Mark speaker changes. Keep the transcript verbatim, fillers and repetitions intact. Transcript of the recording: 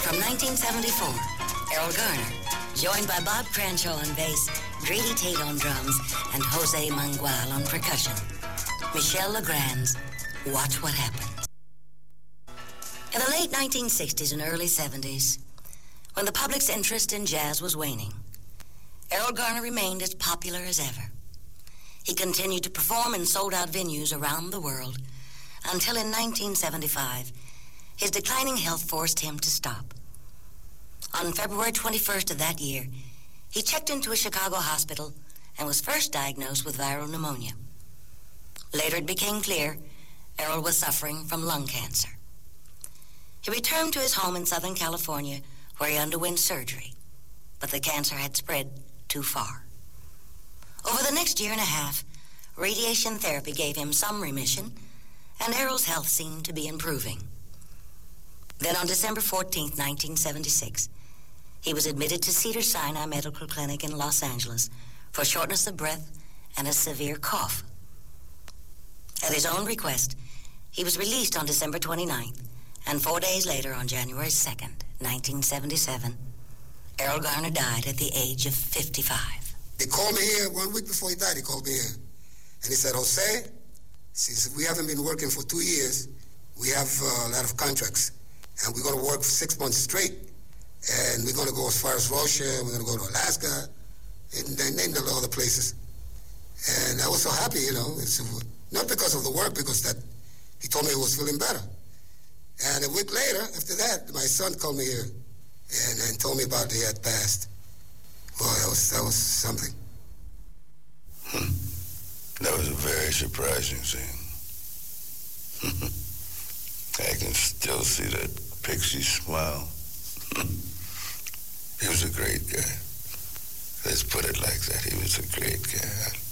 Speaker 1: From nineteen seventy-four, Errol Garner, joined by Bob Cranshaw on bass, Grady Tate on drums, and Jose Mangual on percussion. Michel Legrand's Watch What Happens. In the late nineteen sixties and early seventies, when the public's interest in jazz was waning, Errol Garner remained as popular as ever. He continued to perform in sold-out venues around the world until in nineteen seventy-five, his declining health forced him to stop. On February twenty-first of that year, he checked into a Chicago hospital and was first diagnosed with viral pneumonia. Later it became clear Errol was suffering from lung cancer. He returned to his home in Southern California where he underwent surgery, but the cancer had spread too far. Over the next year and a half, radiation therapy gave him some remission, and Errol's health seemed to be improving. Then on December fourteenth, nineteen seventy-six, he was admitted to Cedars-Sinai Medical Clinic in Los Angeles for shortness of breath and a severe cough. At his own request, he was released on December twenty-ninth, and four days later, on January second, nineteen seventy-seven, Errol Garner died at the age of fifty-five.
Speaker 2: He called me here one week before he died. He called me here, and he said, Jose, since we haven't been working for two years, we have uh, a lot of contracts, and we're going to work for six months straight, and we're going to go as far as Russia, we're going to go to Alaska, and they named a lot of other places. And I was so happy, you know, it's, not because of the work, because that he told me he was feeling better. And a week later, after that, my son called me here and, and told me about he had passed. Boy, that was, that was something.
Speaker 3: Hmm. That was a very surprising scene. I can still see that pixie smile. He was a great guy. Let's put it like that. He was a great guy.